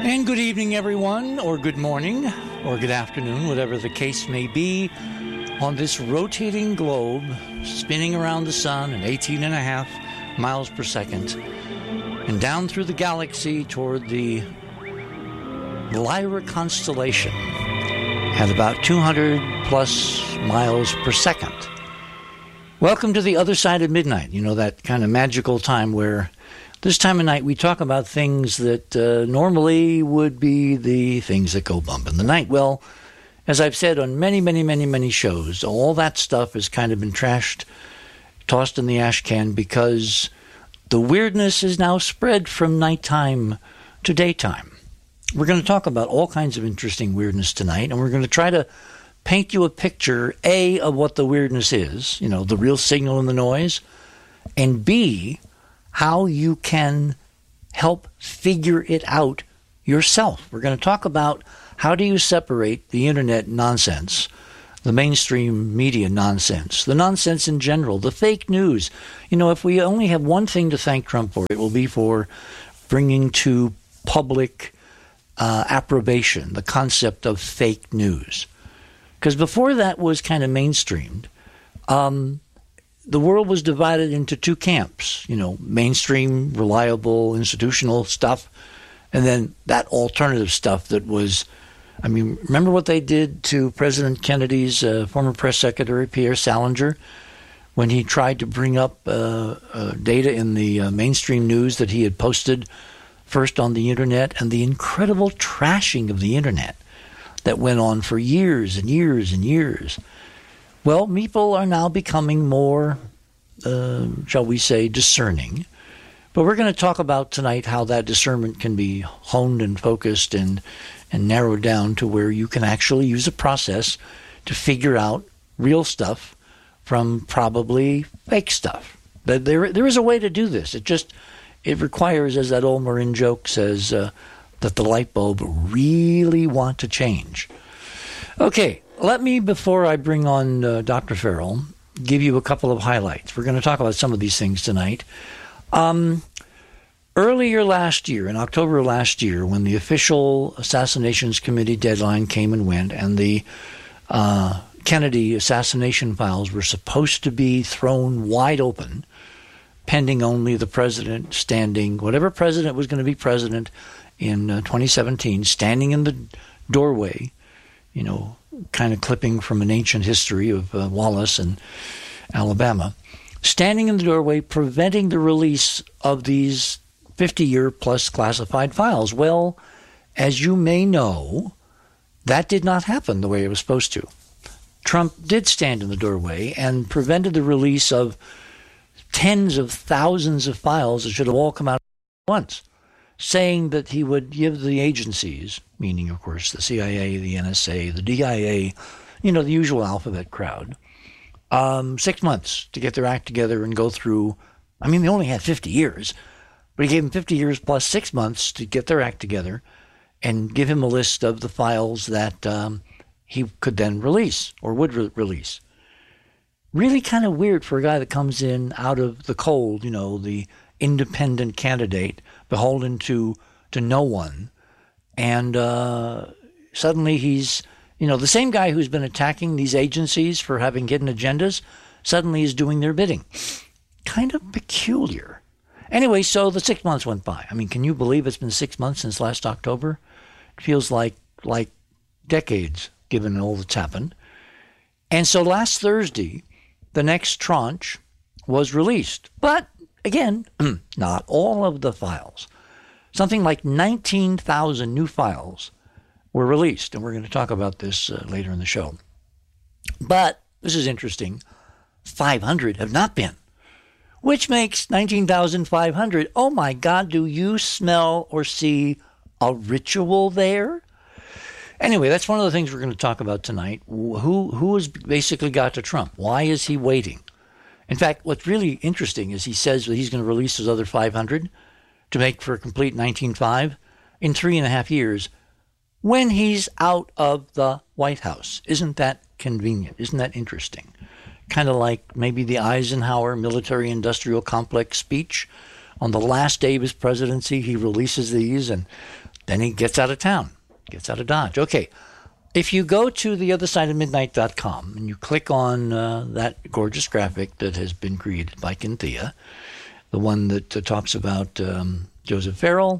And good evening, everyone, or good morning, or good afternoon, whatever the case may be, on this rotating globe, spinning around the sun at 18.5 miles per second, and down through the galaxy toward the Lyra constellation at about 200 plus miles per second. Welcome to the other side of midnight, you know, that kind of magical time where this time of night we talk about things that normally would be the things that go bump in the night. Well, as I've said on many shows, all that stuff has kind of been trashed, tossed in the ash can, because the weirdness is now spread from nighttime to daytime. We're going to talk about all kinds of interesting weirdness tonight, and we're going to try to paint you a picture, A, of what the weirdness is, you know, the real signal and the noise, and B, how you can help figure it out yourself. We're going to talk about how do you separate the internet nonsense, the mainstream media nonsense, the nonsense in general, the fake news. You know, if we only have one thing to thank Trump for, it will be for bringing to public approbation the concept of fake news. Because before that was kind of mainstreamed, the world was divided into two camps, you know, mainstream, reliable, institutional stuff, and then that alternative stuff that was, I mean, remember what they did to President Kennedy's former press secretary, Pierre Salinger, when he tried to bring up data in the mainstream news that he had posted first on the internet, and the incredible trashing of the internet that went on for years and years and years. Well, people are now becoming more, shall we say, discerning. But we're going to talk about tonight how that discernment can be honed and focused and narrowed down to where you can actually use a process to figure out real stuff from probably fake stuff. There is a way to do this. It requires, as that old Marin joke says, that the light bulb really want to change. Okay. Let me, before I bring on Dr. Farrell, give you a couple of highlights. We're going to talk about some of these things tonight. Earlier last year, in October of last year, when the official Assassinations Committee deadline came and went, and the Kennedy assassination files were supposed to be thrown wide open, pending only the president standing, whatever president was going to be president in 2017, standing in the doorway, you know, kind of clipping from an ancient history of Wallace and Alabama, standing in the doorway, preventing the release of these 50-year-plus classified files. Well, as you may know, that did not happen the way it was supposed to. Trump did stand in the doorway and prevented the release of tens of thousands of files that should have all come out at once, saying that he would give the agencies, meaning, of course, the CIA, the NSA, the DIA, you know, the usual alphabet crowd, 6 months to get their act together and go through. I mean, they only had 50 years, but he gave them 50 years plus 6 months to get their act together and give him a list of the files that he could then release or would release. Really kind of weird for a guy that comes in out of the cold, you know, the independent candidate, beholden to no one. And suddenly he's, you know, the same guy who's been attacking these agencies for having hidden agendas suddenly is doing their bidding. Kind of peculiar. Anyway, so the 6 months went by. I mean, can you believe it's been 6 months since last October? It feels like decades, given all that's happened. And so last Thursday, the next tranche was released. But again, not all of the files. Something like 19,000 new files were released, and we're going to talk about this later in the show. But, this is interesting, 500 have not been, which makes 19,500. Oh my God, do you smell or see a ritual there? Anyway, that's one of the things we're going to talk about tonight. Who has basically got to Trump? Why is he waiting? In fact, what's really interesting is he says that he's going to release those other 500 to make for a complete 19.5 in 3.5 years when he's out of the White House. Isn't that convenient? Isn't that interesting? Kind of like maybe the Eisenhower military-industrial complex speech On the last day of his presidency, he releases these, and then he gets out of town, gets out of Dodge. Okay, if you go to theothersideofmidnight.com and you click on that gorgeous graphic that has been created by Cynthia, the one that talks about Joseph Farrell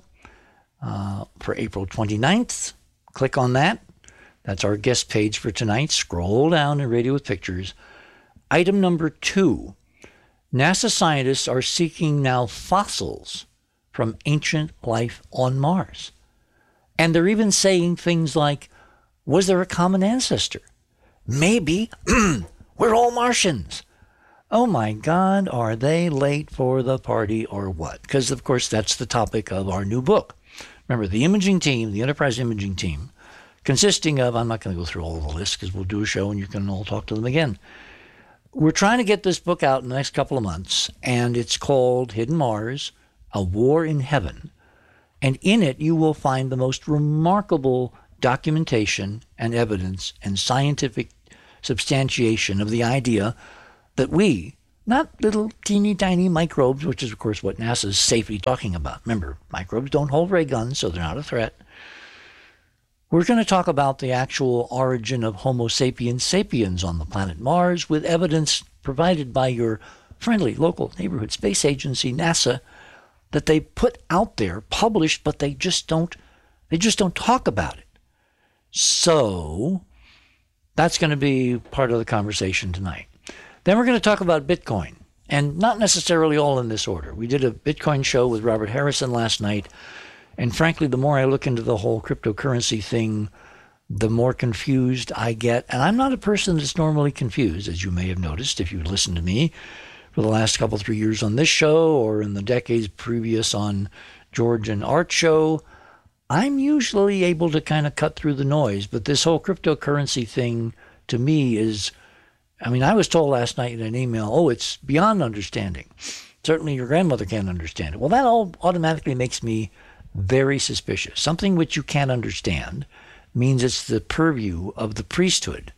for April 29th, click on that. That's our guest page for tonight. Scroll down to Radio with Pictures. Item number 2. NASA scientists are seeking now fossils from ancient life on Mars. And they're even saying things like, was there a common ancestor? Maybe we're all Martians. Oh my God, are they late for the party or what? Because, of course, that's the topic of our new book. Remember, the imaging team, the Enterprise imaging team, consisting of, I'm not going to go through all the lists because we'll do a show and you can all talk to them again. We're trying to get this book out in the next couple of months, and it's called Hidden Mars, A War in Heaven. And in it, you will find the most remarkable documentation and evidence and scientific substantiation of the idea that we, not little teeny tiny microbes, which is, of course, what NASA is safely talking about. Remember, microbes don't hold ray guns, so they're not a threat. We're going to talk about the actual origin of Homo sapiens sapiens on the planet Mars with evidence provided by your friendly local neighborhood space agency, NASA, that they put out there, published, but they just don't talk about it. So that's going to be part of the conversation tonight. Then we're going to talk about Bitcoin, and not necessarily all in this order. We did a Bitcoin show with Robert Harrison last night. And frankly, the more I look into the whole cryptocurrency thing, the more confused I get. And I'm not a person that's normally confused, as you may have noticed if you listened to me for the last 3 years on this show or in the decades previous on George and Art show. I'm usually able to kind of cut through the noise. But this whole cryptocurrency thing to me is, I was told last night in an email, it's beyond understanding. Certainly your grandmother can't understand it. Well, that all automatically makes me very suspicious. Something which you can't understand means it's the purview of the priesthood.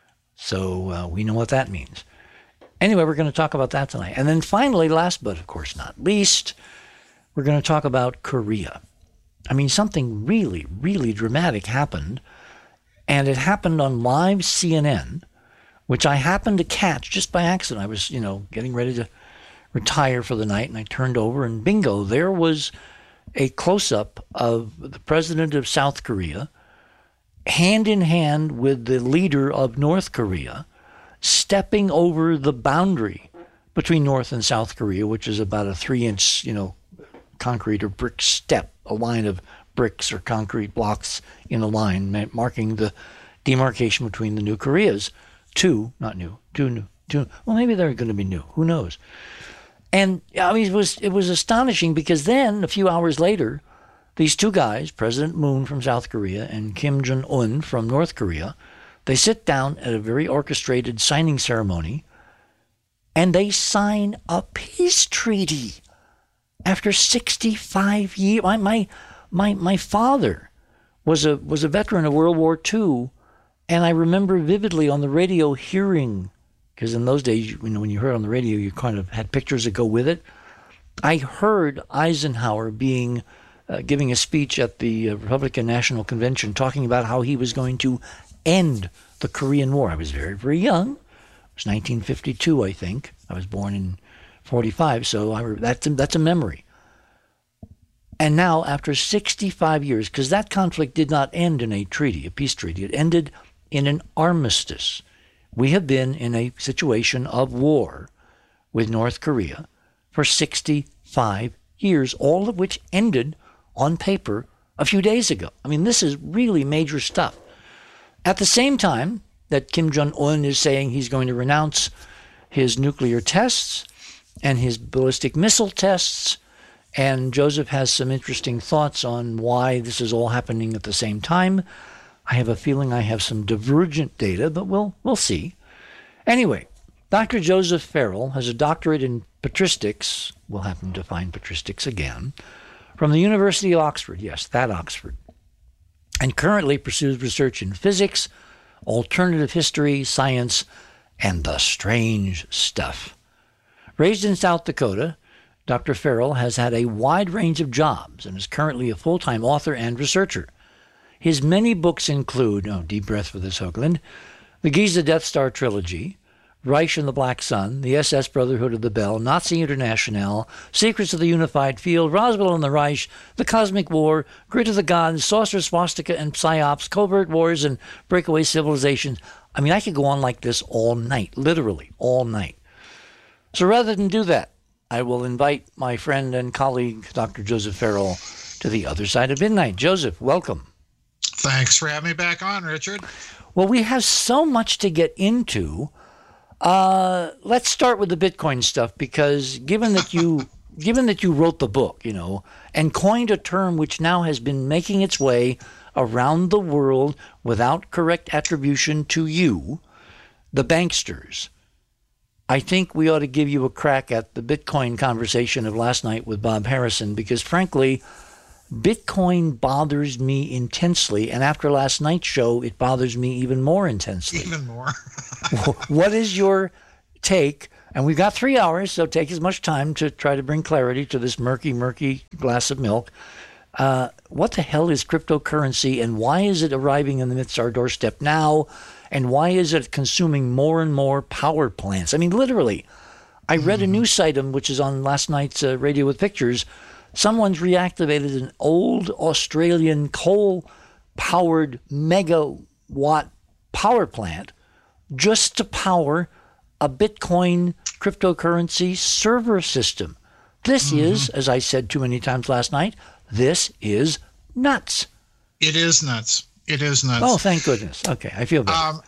So we know what that means. Anyway, we're going to talk about that tonight. And then finally, last but of course not least, we're going to talk about Korea. Something really, really dramatic happened. And it happened on live CNN, which I happened to catch just by accident. I was, getting ready to retire for the night, and I turned over, and bingo, there was a close-up of the president of South Korea, hand in hand with the leader of North Korea, stepping over the boundary between North and South Korea, which is about a 3-inch, concrete or brick step, a line of bricks or concrete blocks in a line, marking the demarcation between the new Koreas. Two new. Well, maybe they're going to be new. Who knows? And it was astonishing because then, a few hours later, these two guys, President Moon from South Korea and Kim Jong-un from North Korea, they sit down at a very orchestrated signing ceremony, and they sign a peace treaty after 65 years. My father was a veteran of World War II, and I remember vividly on the radio hearing, because in those days, when you heard on the radio, you kind of had pictures that go with it. I heard Eisenhower giving a speech at the Republican National Convention talking about how he was going to end the Korean War. I was very, very young. It was 1952, I think. I was born in 45, so that's a memory. And now, after 65 years, because that conflict did not end in a treaty, a peace treaty, it ended in an armistice. We have been in a situation of war with North Korea for 65 years, all of which ended on paper a few days ago. This is really major stuff. At the same time that Kim Jong-un is saying he's going to renounce his nuclear tests and his ballistic missile tests, and Joseph has some interesting thoughts on why this is all happening at the same time. I have a feeling I have some divergent data, but we'll see. Anyway, Dr. Joseph Farrell has a doctorate in patristics. We'll happen to find patristics again, from the University of Oxford. Yes, that Oxford. And currently pursues research in physics, alternative history, science, and the strange stuff. Raised in South Dakota, Dr. Farrell has had a wide range of jobs and is currently a full-time author and researcher. His many books include, deep breath for this, Hoagland, the Giza Death Star Trilogy, Reich and the Black Sun, the SS Brotherhood of the Bell, Nazi International, Secrets of the Unified Field, Roswell and the Reich, The Cosmic War, Grid of the Gods, Saucer, Swastika, and Psyops, Covert Wars, and Breakaway Civilizations. I mean, I could go on like this all night, literally all night. So rather than do that, I will invite my friend and colleague, Dr. Joseph Farrell, to the other side of midnight. Joseph, welcome. Thanks for having me back on, Richard. Well, we have so much to get into. Let's start with the Bitcoin stuff, because given that you wrote the book, and coined a term which now has been making its way around the world without correct attribution to you, the banksters, I think we ought to give you a crack at the Bitcoin conversation of last night with Bob Harrison, because frankly, Bitcoin bothers me intensely, and after last night's show, it bothers me even more intensely. Even more. What is your take? And we've got 3 hours, so take as much time to try to bring clarity to this murky glass of milk. What the hell is cryptocurrency, and why is it arriving in the midst of our doorstep now? And why is it consuming more and more power plants? I mean, literally, I read a news item, which is on last night's Radio with Pictures. Someone's reactivated an old Australian coal-powered megawatt power plant just to power a Bitcoin cryptocurrency server system. This is, as I said too many times last night, this is nuts. It is nuts. It is nuts. Oh, thank goodness. Okay, I feel better.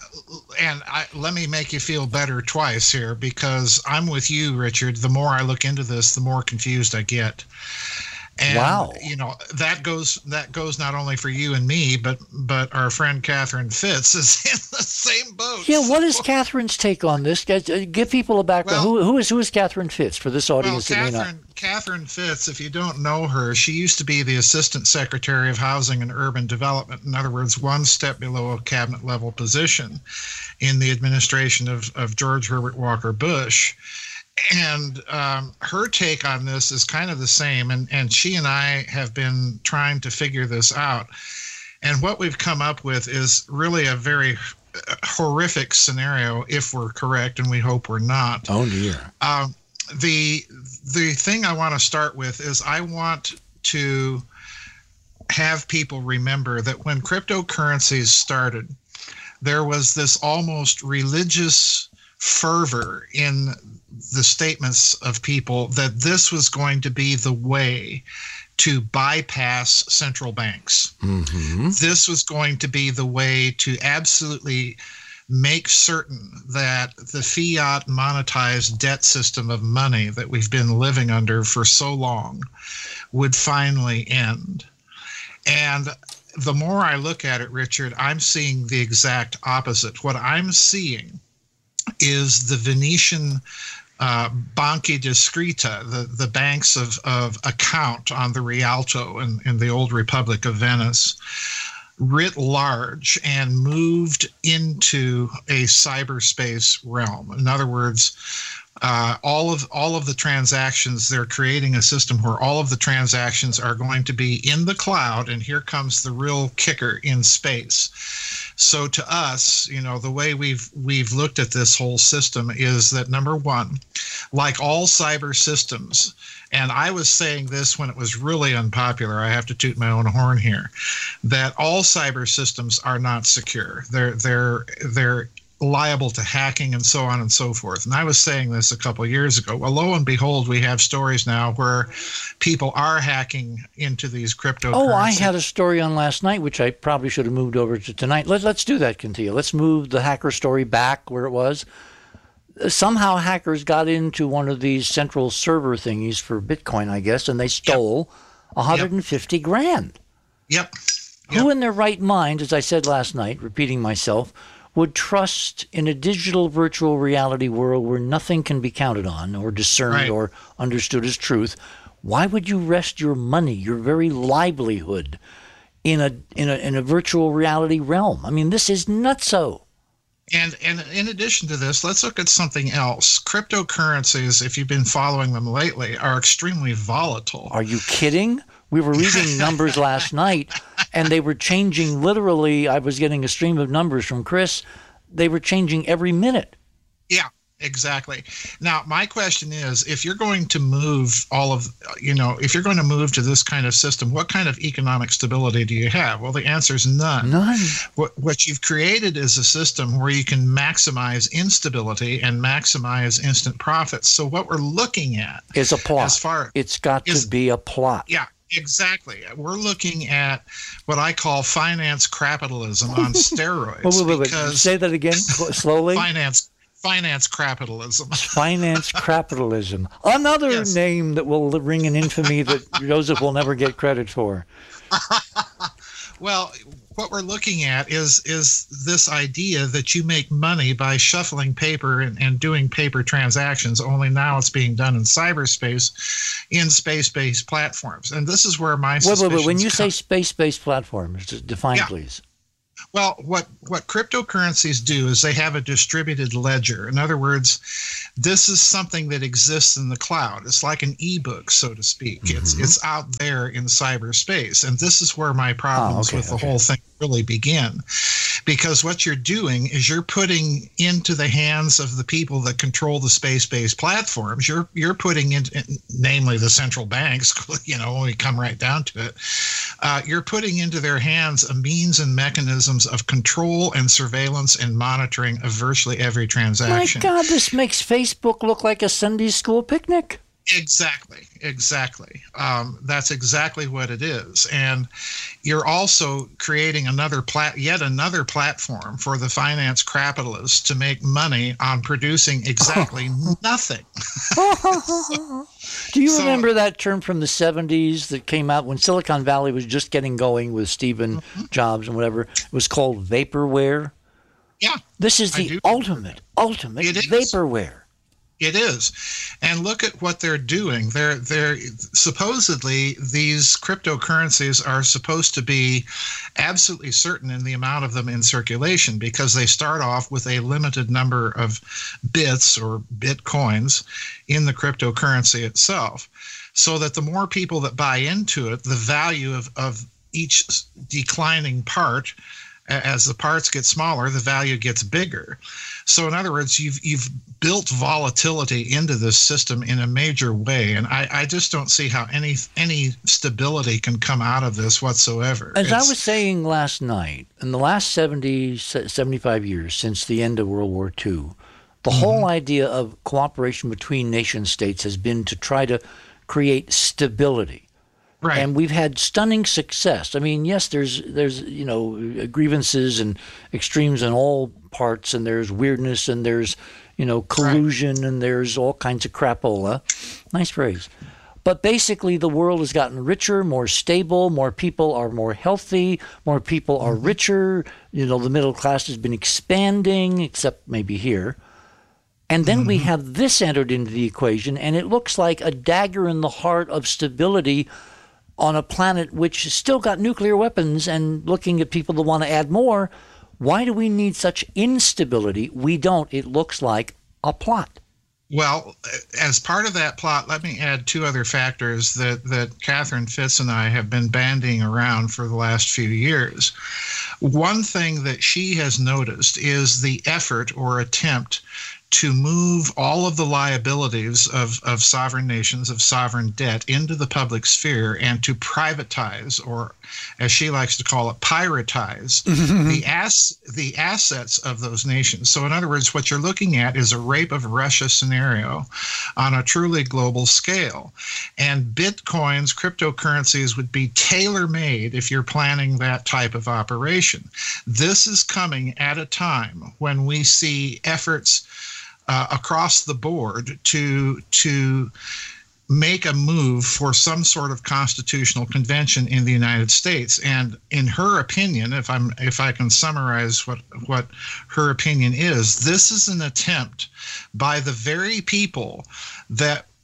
Let me make you feel better twice here, because I'm with you, Richard. The more I look into this, the more confused I get. And, wow. That goes not only for you and me, but our friend Catherine Fitz is in the same boat. Yeah, what is Catherine's take on this? Give people a background. Well, who is Catherine Fitz for this audience? Catherine Fitz, if you don't know her, she used to be the Assistant Secretary of Housing and Urban Development. In other words, one step below a cabinet level position in the administration of George Herbert Walker Bush. And her take on this is kind of the same, and she and I have been trying to figure this out. And what we've come up with is really a very horrific scenario, if we're correct, and we hope we're not. Oh, dear. The thing I want to start with is I want to have people remember that when cryptocurrencies started, there was this almost religious fervor in the statements of people that this was going to be the way to bypass central banks. Mm-hmm. This was going to be the way to absolutely make certain that the fiat monetized debt system of money that we've been living under for so long would finally end. And the more I look at it, Richard, I'm seeing the exact opposite. What I'm seeing is the Venetian Banchi Discreta, the banks of account on the Rialto in the old Republic of Venice, writ large, and moved into a cyberspace realm. In other words, all of the transactions, they're creating a system where all of the transactions are going to be in the cloud, and here comes the real kicker, in space. So to us, the way we've looked at this whole system is that, number one, like all cyber systems, and I was saying this when it was really unpopular, I have to toot my own horn here, that all cyber systems are not secure. They're liable to hacking and so on and so forth. And I was saying this a couple of years ago. Well, lo and behold, we have stories now where people are hacking into these cryptocurrencies. Oh, I had a story on last night, which I probably should have moved over to tonight. Let's do that, Cantilla. Let's move the hacker story back where it was. Somehow hackers got into one of these central server thingies for Bitcoin, I guess, and they stole 150 grand. Yep. Who in their right mind, as I said last night, repeating myself, would trust in a digital virtual reality world where nothing can be counted on or discerned or understood as truth? Why would you rest your money, your very livelihood, in a virtual reality realm? I mean, this is nutso. And in addition to this, let's look at something else. Cryptocurrencies, if you've been following them lately, are extremely volatile. Are you kidding? We were reading numbers last night, and they were changing literally. I was getting a stream of numbers from Chris. They were changing every minute. Yeah, exactly. Now, my question is, if you're going to move if you're going to move to this kind of system, what kind of economic stability do you have? Well, the answer is none. None. What you've created is a system where you can maximize instability and maximize instant profits. So what we're looking at is a plot. It's got to be a plot. Yeah. Exactly. We're looking at what I call finance capitalism on steroids. Wait. Say that again slowly. Finance capitalism. Finance capitalism. Another name that will ring in infamy that Joseph will never get credit for. Well, what we're looking at is this idea that you make money by shuffling paper and doing paper transactions, only now it's being done in cyberspace in space-based platforms. And this is where my suspicions Wait. When you say space-based platforms, define, please. Well, what cryptocurrencies do is they have a distributed ledger. In other words, this is something that exists in the cloud. It's like an ebook, so to speak. Mm-hmm. It's out there in cyberspace. And this is where my problems with the whole thing really begin. Because what you're doing is you're putting into the hands of the people that control the space-based platforms, you're putting in, namely the central banks, when we come right down to it, you're putting into their hands a means and mechanisms of control and surveillance and monitoring of virtually every transaction. My God, this makes Facebook look like a Sunday school picnic. Exactly. That's exactly what it is. And you're also creating yet another platform for the finance capitalists to make money on producing exactly nothing. Do you remember that term from the 70s that came out when Silicon Valley was just getting going with Stephen Jobs and whatever? It was called vaporware. Yeah. This is the ultimate vaporware. It is. And look at what they're doing. They're supposedly, these cryptocurrencies are supposed to be absolutely certain in the amount of them in circulation, because they start off with a limited number of bits or bitcoins in the cryptocurrency itself, so that the more people that buy into it, the value of each declining part, as the parts get smaller, the value gets bigger. So in other words, you've built volatility into this system in a major way, and I just don't see how any stability can come out of this whatsoever. As I was saying last night, in the last 75 years since the end of World War II, the whole idea of cooperation between nation states has been to try to create stability. Right. And we've had stunning success. I mean, yes, there's grievances and extremes in all parts, and there's weirdness, and there's collusion, and there's all kinds of crapola. Nice phrase. But basically, the world has gotten richer, more stable, more people are more healthy, more people are richer. The middle class has been expanding, except maybe here. And then we have this entered into the equation, and it looks like a dagger in the heart of stability on a planet which has still got nuclear weapons, and looking at people that want to add more. Why do we need such instability? We don't. It looks like a plot. Well, as part of that plot, let me add two other factors that Catherine Fitz and I have been bandying around for the last few years. One thing that she has noticed is the effort or attempt to move all of the liabilities of sovereign nations, of sovereign debt, into the public sphere, and to privatize, or as she likes to call it, piratize the assets of those nations. So in other words, what you're looking at is a rape of Russia scenario on a truly global scale. And bitcoins, cryptocurrencies, would be tailor-made if you're planning that type of operation. This is coming at a time when we see efforts across the board to make a move for some sort of constitutional convention in the United States. And in her opinion, if I can summarize what her opinion is, this is an attempt by the very people that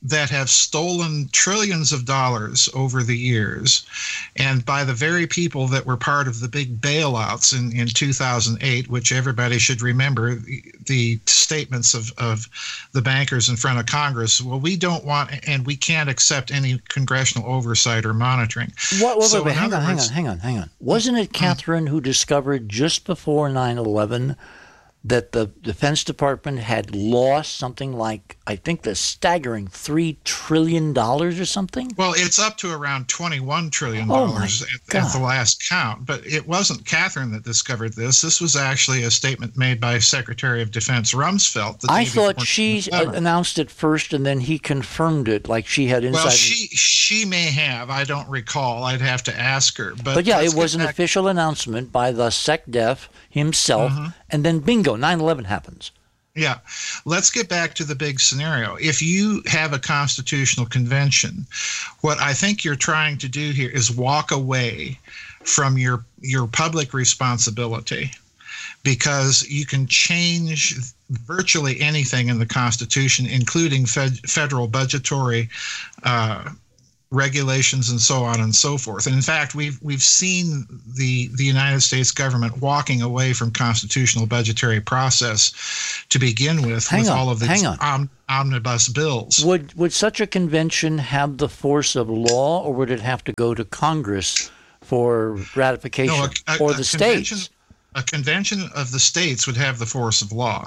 that have stolen trillions of dollars over the years, and by the very people that were part of the big bailouts in 2008, which everybody should remember the statements of the bankers in front of Congress. Well, we don't want and we can't accept any congressional oversight or monitoring. Wait, hang on. Wasn't it Catherine who discovered just before 9/11 that the Defense Department had lost something like, I think, the staggering $3 trillion or something? Well, it's up to around $21 trillion at the last count. But it wasn't Catherine that discovered this. This was actually a statement made by Secretary of Defense Rumsfeld. I thought she announced it first and then he confirmed it, like she had inside. Well, she may have. I don't recall. I'd have to ask her. But yeah, it was an official announcement by the SecDef himself, and then bingo, 9/11 happens. Yeah. Let's get back to the big scenario. If you have a constitutional convention, what I think you're trying to do here is walk away from your public responsibility, because you can change virtually anything in the Constitution, including federal budgetary regulations and so on and so forth. And in fact, we've seen the United States government walking away from constitutional budgetary process to begin with all of these omnibus bills. Would such a convention have the force of law, or would it have to go to Congress for ratification, or the states? A convention of the states would have the force of law.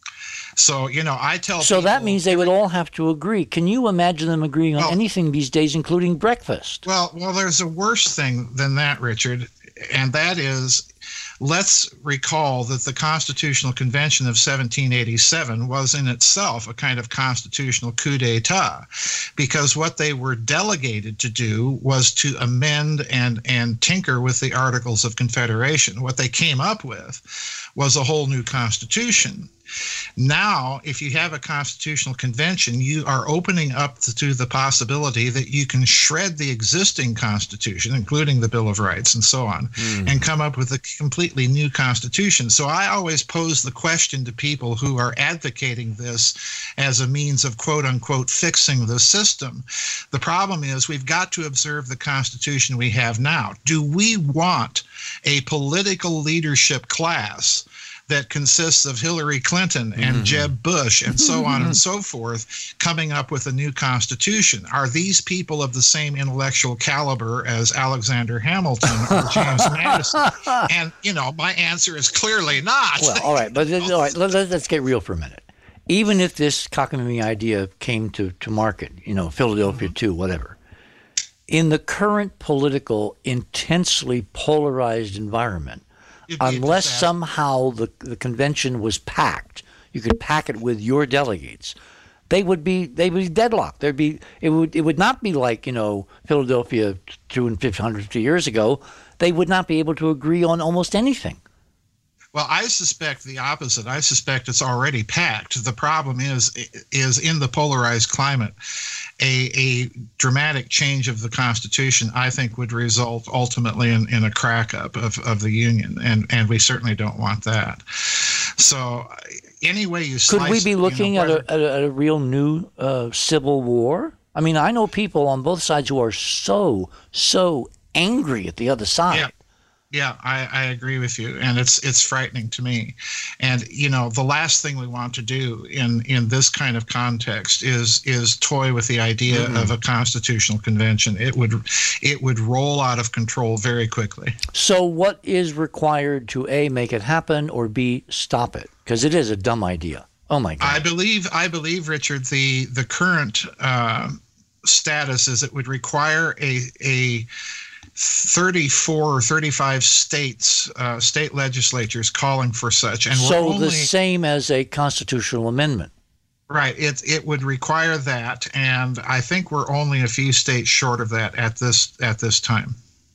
So, I tell people... So that means they would all have to agree. Can you imagine them agreeing on anything these days, including breakfast? Well, there's a worse thing than that, Richard, and that is, let's recall that the Constitutional Convention of 1787 was in itself a kind of constitutional coup d'etat, because what they were delegated to do was to amend and tinker with the Articles of Confederation. What they came up with was a whole new constitution. Now, if you have a constitutional convention, you are opening up to the possibility that you can shred the existing constitution, including the Bill of Rights and so on, and come up with a completely new constitution. So I always pose the question to people who are advocating this as a means of, quote unquote, fixing the system. The problem is we've got to observe the constitution we have now. Do we want a political leadership class that consists of Hillary Clinton and Jeb Bush and so on and so forth coming up with a new constitution? Are these people of the same intellectual caliber as Alexander Hamilton or James Madison? And, my answer is clearly not. Well, all right, but let's get real for a minute. Even if this cockamamie idea came to market, Philadelphia 2, whatever, in the current political, intensely polarized environment, unless somehow the convention was packed, you could pack it with your delegates, they would be deadlocked. It would not be like Philadelphia 250 years ago. They would not be able to agree on almost anything. Well, I suspect the opposite. I suspect it's already packed. The problem is in the polarized climate, a dramatic change of the Constitution, I think, would result ultimately in a crack up of the Union, and we certainly don't want that. So any way you slice it, could we be looking at a real new civil war? I mean, I know people on both sides who are so angry at the other side. Yeah, I agree with you, and it's frightening to me. And the last thing we want to do in this kind of context is toy with the idea of a constitutional convention. It would roll out of control very quickly. So what is required to A, make it happen, or B, stop it? Because it is a dumb idea. Oh my God. I believe, Richard, the current status is it would require a 34 or 35 states, state legislatures calling for such. And so the same as a constitutional amendment. Right. It would require that. And I think we're only a few states short of that at this time.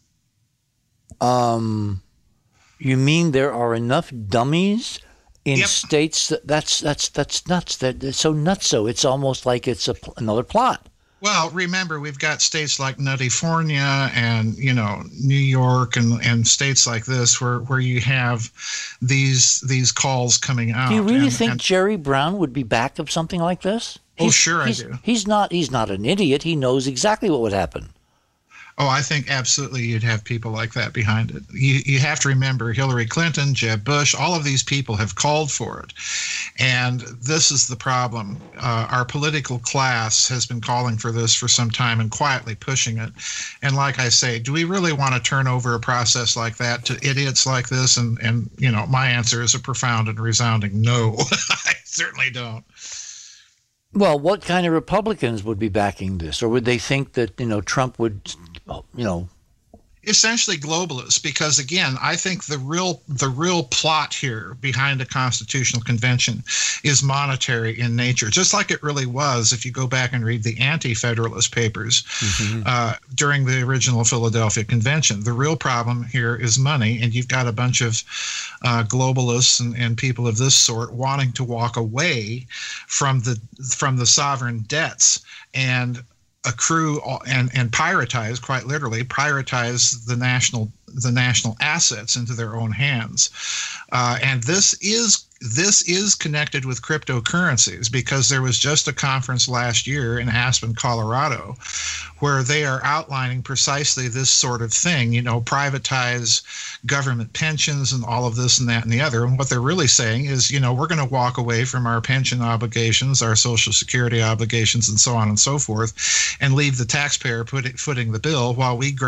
You mean there are enough dummies in states that's nuts. That's so nutso. It's almost like it's another plot. Well, remember, we've got states like Nuttyfornia and, New York and states like this where you have these calls coming out. Do you really think Jerry Brown would be back of something like this? sure I do. He's not an idiot. He knows exactly what would happen. Oh, I think absolutely you'd have people like that behind it. You have to remember Hillary Clinton, Jeb Bush, all of these people have called for it. And this is the problem. Our political class has been calling for this for some time and quietly pushing it. And like I say, do we really want to turn over a process like that to idiots like this? And you know, my answer is a profound and resounding no. I certainly don't. Well, what kind of Republicans would be backing this? Or would they think that, you know, Trump would, you know... Essentially globalists, because again, I think the real plot here behind a constitutional convention is monetary in nature, just like it really was if you go back and read the anti-federalist papers during the original Philadelphia Convention. The real problem here is money, and you've got a bunch of globalists and people of this sort wanting to walk away from the sovereign debts and accrue and privatize, quite literally privatize the national assets into their own hands, and this is connected with cryptocurrencies, because there was just a conference last year in Aspen, Colorado, where they are outlining precisely this sort of thing, you know, privatize government pensions and all of this and that and the other. And what they're really saying is, you know, we're going to walk away from our pension obligations, our Social Security obligations, and so on and so forth, and leave the taxpayer footing the bill while we